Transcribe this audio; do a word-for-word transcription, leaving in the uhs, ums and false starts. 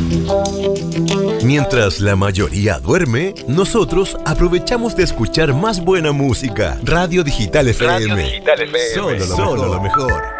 Mientras la mayoría duerme, nosotros aprovechamos de escuchar más buena música. Radio Digital F M. Radio Digital F M. Solo lo, Solo lo mejor.